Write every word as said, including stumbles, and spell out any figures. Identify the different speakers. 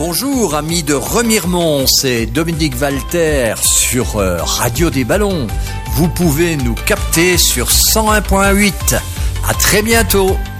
Speaker 1: Bonjour amis de Remiremont, c'est Dominique Walter sur euh, Radio des Ballons. Vous pouvez nous capter sur cent un point huit. À très bientôt.